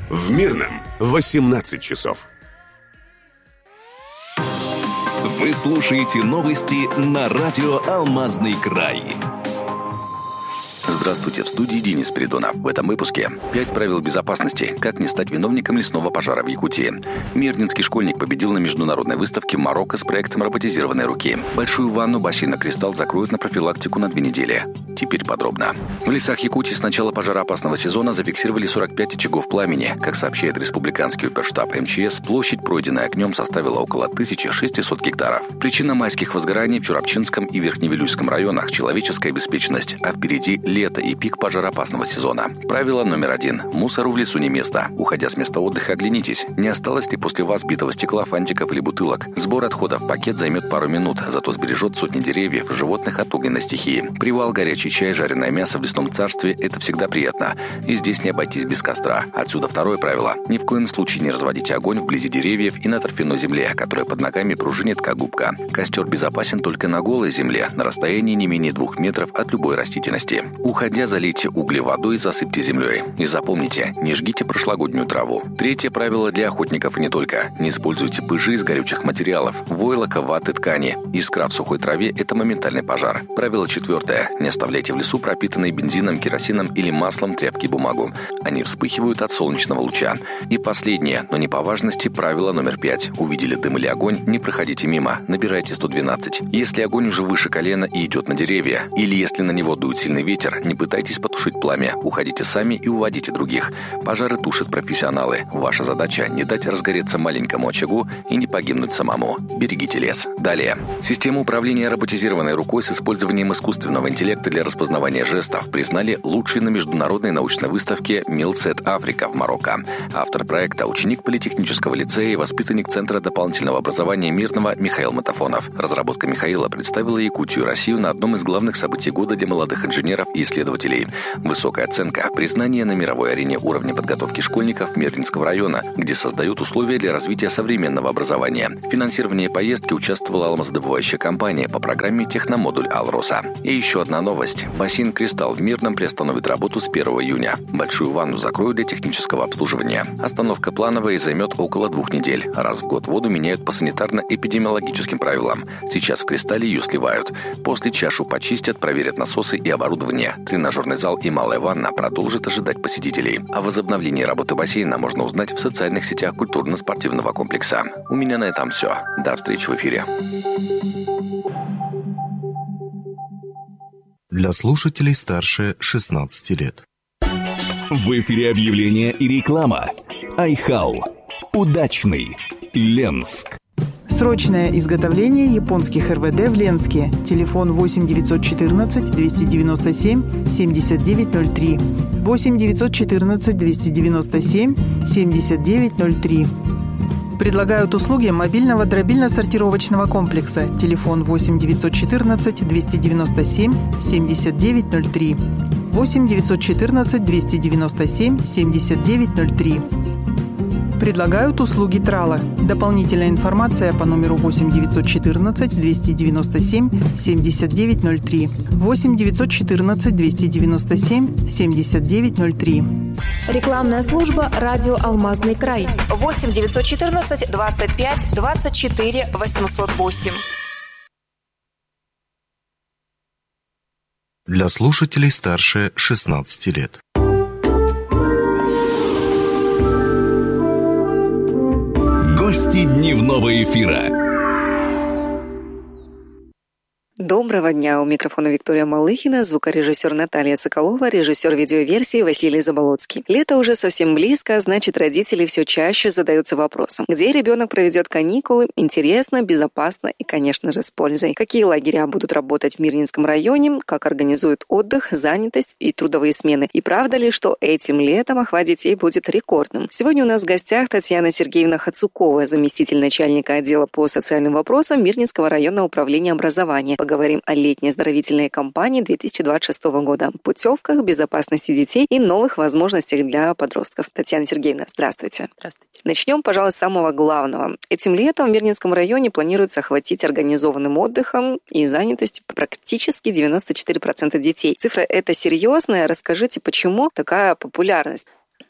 В Мирном 18 часов. Вы слушаете новости на радио «Алмазный край». Здравствуйте, в студии Денис Спиридонов. В этом выпуске 5 правил безопасности. Как не стать виновником лесного пожара в Якутии. Мирнинский школьник победил на международной выставке в Марокко с проектом роботизированной руки. Большую ванну бассейна «Кристалл» закроют на профилактику на 2 недели. Теперь подробно. В лесах Якутии с начала пожароопасного сезона зафиксировали 45 очагов пламени. Как сообщает республиканский оперштаб МЧС, площадь, пройденная огнем, составила около 1600 гектаров. Причина майских возгораний в Чурапчинском и Верхневилюйском районах – человеческая беспечность, а впереди лето и пик пожароопасного сезона. Правило номер 1. Мусору в лесу не место. Уходя с места отдыха, оглянитесь. Не осталось ли после вас битого стекла, фантиков или бутылок? Сбор отходов в пакет займет пару минут, зато сбережет сотни деревьев, животных от огненной стихии. Привал, горячий чай, жареное мясо в лесном царстве – это всегда приятно. И здесь не обойтись без костра. Отсюда второе правило. Ни в коем случае не разводите огонь вблизи деревьев и на торфяной земле, которая под ногами пружинит, как губка. Костер безопасен только на голой земле, на расстоянии не менее 2 метров от любой растительности. Уходя, залейте угли водой и засыпьте землей. И запомните, не жгите прошлогоднюю траву. Третье правило для охотников и не только. Не используйте пыжи из горючих материалов, войлока, ваты, ткани. Искра в сухой траве – это моментальный пожар. Правило 4. Не оставляйте в лесу пропитанные бензином, керосином или маслом тряпки и бумагу. Они вспыхивают от солнечного луча. И последнее, но не по важности, правило номер 5. Увидели дым или огонь – не проходите мимо, набирайте 112. Если огонь уже выше колена и идет на деревья, или если на него дует сильный ветер, не пытайтесь потушить пламя, уходите сами и уводите других. Пожары тушат профессионалы. Ваша задача – не дать разгореться маленькому очагу и не погибнуть самому. Берегите лес. Далее. Систему управления роботизированной рукой с использованием искусственного интеллекта для распознавания жестов признали лучшей на международной научной выставке Милсет Африка в Марокко. Автор проекта – ученик политехнического лицея и воспитанник Центра дополнительного образования Мирного Михаил Матафонов. Разработка Михаила представила Якутию и Россию на одном из главных событий года для молодых инженеров и исследователей. Высокая оценка – признание на мировой арене уровня подготовки школьников Мирнинского района, где создают условия для развития современного образования. В финансировании поездки участвовала алмазодобывающая компания по программе «Техномодуль Алроса». И еще одна новость. Бассейн «Кристалл» в Мирном приостановит работу с 1 июня. Большую ванну закроют для технического обслуживания. Остановка плановая и займет около 2 недель. Раз в год воду меняют по санитарно-эпидемиологическим правилам. Сейчас в «Кристалле» ее сливают. После чашу почистят, проверят насосы и оборудование. Тренажерный зал и малая ванна продолжат ожидать посетителей. О возобновлении работы бассейна можно узнать в социальных сетях культурно-спортивного комплекса. У меня на этом все. До встречи в эфире. Для слушателей старше 16 лет. В эфире объявления и реклама. Айхау. Удачный. Ленск. Срочное изготовление японских РВД в Ленске. Телефон 8 914 297 7903. 8 914 297 7903. Предлагают услуги мобильного дробильно-сортировочного комплекса. Телефон 8 914 297 7903. 8 914 297 7903. Предлагают услуги трала. Дополнительная информация по номеру 8 914 297 7903. 8 914 297 7903. Рекламная служба «Радио Алмазный край». 8 914 25 24 808. Для слушателей старше 16 лет. Гости дневного эфира. Доброго дня! У микрофона Виктория Малыхина, звукорежиссер Наталья Соколова, режиссер видеоверсии Василий Заболоцкий. Лето уже совсем близко, а значит, родители все чаще задаются вопросом, где ребенок проведет каникулы, интересно, безопасно и, конечно же, с пользой. Какие лагеря будут работать в Мирнинском районе, как организуют отдых, занятость и трудовые смены. И правда ли, что этим летом охват детей будет рекордным? Сегодня у нас в гостях Татьяна Сергеевна Хацукова, заместитель начальника отдела по социальным вопросам Мирнинского районного управления образования. Поговорим о летней оздоровительной кампании 2026 года, путевках, безопасности детей и новых возможностях для подростков. Татьяна Сергеевна, здравствуйте. Здравствуйте. Начнем, пожалуй, с самого главного. Этим летом в Мирнинском районе планируется охватить организованным отдыхом и занятостью практически 94% детей. Цифра эта серьезная. Расскажите, почему такая популярность?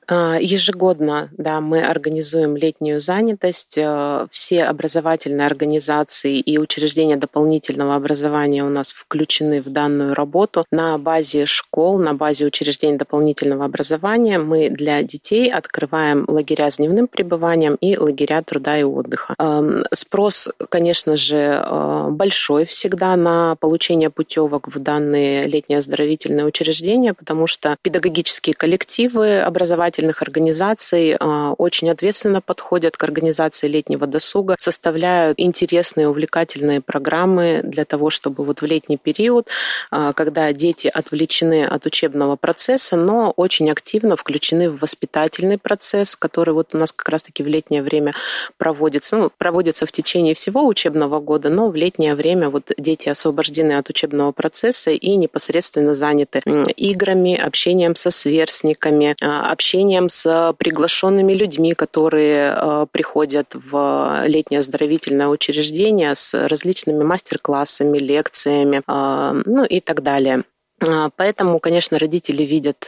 Ежегодно, да, мы организуем летнюю занятость. Все образовательные организации и учреждения дополнительного образования у нас включены в данную работу. На базе школ, на базе учреждений дополнительного образования мы для детей открываем лагеря с дневным пребыванием и лагеря труда и отдыха. Спрос, конечно же, большой всегда на получение путевок в данные летние оздоровительные учреждения, потому что педагогические коллективы образовательных организаций очень ответственно подходят к организации летнего досуга, составляют интересные, увлекательные программы для того, чтобы вот в летний период, когда дети отвлечены от учебного процесса, но очень активно включены в воспитательный процесс, который вот у нас как раз-таки в летнее время проводится. Проводится в течение всего учебного года, но в летнее время вот дети освобождены от учебного процесса и непосредственно заняты играми, общением со сверстниками, общением с приглашенными людьми, которые приходят в летнее оздоровительное учреждение с различными мастер-классами, лекциями, ну и так далее. Поэтому, конечно, родители видят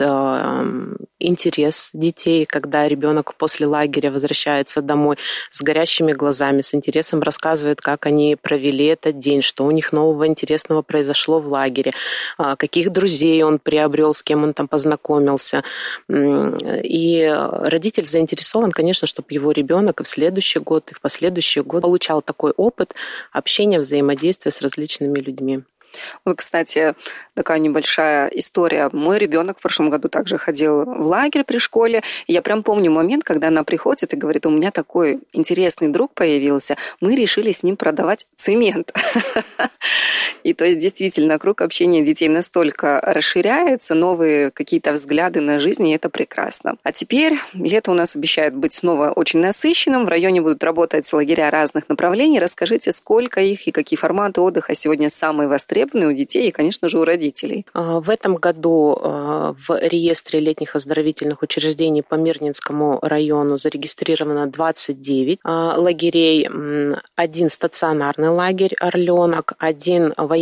интерес детей, когда ребенок после лагеря возвращается домой с горящими глазами, с интересом рассказывает, как они провели этот день, что у них нового интересного произошло в лагере, каких друзей он приобрел, с кем он там познакомился. И родитель заинтересован, конечно, чтобы его ребенок и в следующий год, и в последующий год получал такой опыт общения, взаимодействия с различными людьми. Вот, кстати, такая небольшая история. Мой ребенок в прошлом году также ходил в лагерь при школе. И я прям помню момент, когда она приходит и говорит: у меня такой интересный друг появился, мы решили с ним продавать цемент. И то есть действительно круг общения детей настолько расширяется, новые какие-то взгляды на жизнь, и это прекрасно. А теперь лето у нас обещает быть снова очень насыщенным. В районе будут работать лагеря разных направлений. Расскажите, сколько их и какие форматы отдыха сегодня самые востребованные у детей и, конечно же, у родителей. В этом году в реестре летних оздоровительных учреждений по Мирнинскому району зарегистрировано 29 лагерей. 1 стационарный лагерь «Орленок», 1